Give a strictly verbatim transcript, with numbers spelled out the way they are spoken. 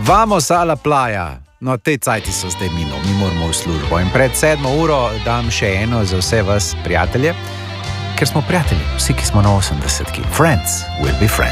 Vamos a la playa. No, te cajti so zdaj mimo, mi moramo v službo. In pred sedmo uro dam še eno za vse vas prijatelje, ker smo prijatelji, vsi, ki smo na osemdesetki. Friends will be friends.